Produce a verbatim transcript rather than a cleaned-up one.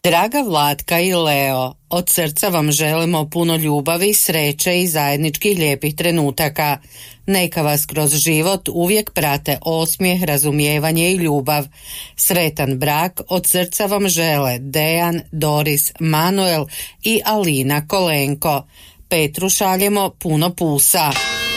Draga Vlatka i Leo, od srca vam želimo puno ljubavi, sreće i zajedničkih lijepih trenutaka. Neka vas kroz život uvijek prate osmijeh, razumijevanje i ljubav. Sretan brak od srca vam žele Dejan, Doris, Manuel i Alina Kolenko. Petru šaljemo puno pusa.